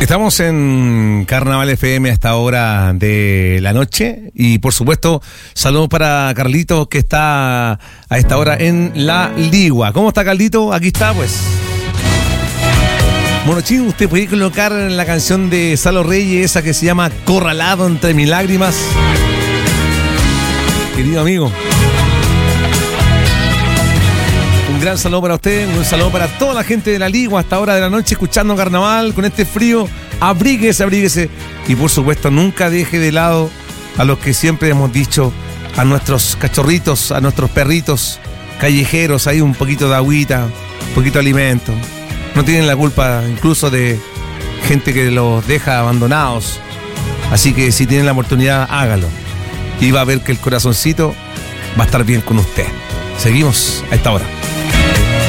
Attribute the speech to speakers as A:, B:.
A: Estamos en Carnaval FM a esta hora de la noche y por supuesto saludos para Carlito que está a esta hora en La Ligua. ¿Cómo está Carlito? Aquí está pues. Monochín, usted puede colocar la canción de Salo Reyes, esa que se llama Corralado entre mis lágrimas. Querido amigo, un gran saludo para usted, un saludo para toda la gente de La Ligua a esta hora de la noche escuchando Carnaval con este frío. Abríguese y por supuesto nunca deje de lado a los que siempre hemos dicho, a nuestros cachorritos, a nuestros perritos callejeros, ahí un poquito de agüita, un poquito de alimento. No tienen la culpa incluso de gente que los deja abandonados, así que si tienen la oportunidad hágalo y va a ver que el corazoncito va a estar bien con usted. Seguimos a esta hora.